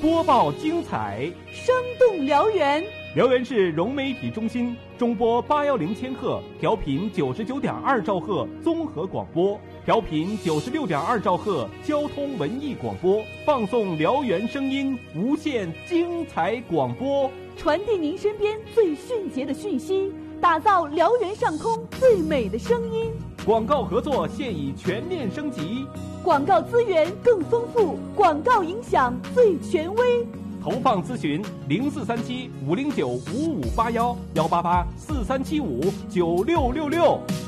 播报精彩， 生动辽源。 辽源市融媒体中心中波810千赫，调频99.2兆赫综合广播，调频96.2兆赫交通文艺广播，放送辽源声音，无限精彩广播， 传递您身边最迅捷的讯息，打造辽源上空最美的声音。 广告合作现已全面升级， 广告资源更丰富，广告影响最权威。 投放咨询0437-509-5581，188-4375-9666。